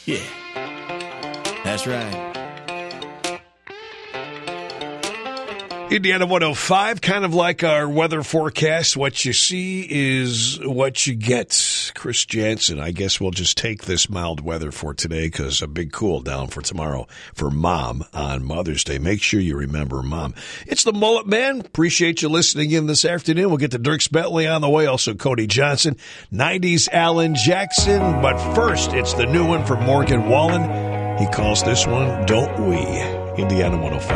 Yeah, that's right. Indiana 105, kind of like our weather forecast. What you see is what you get. Chris Jansen, I guess we'll just take this mild weather for today because a big cool down for tomorrow for Mom on Mother's Day. Make sure you remember Mom. It's the Mullet Man. Appreciate you listening in this afternoon. We'll get to Dierks Bentley on the way, also Cody Johnson, 90s Alan Jackson. But first, it's the new one from Morgan Wallen. He calls this one Don't We, Indiana 105.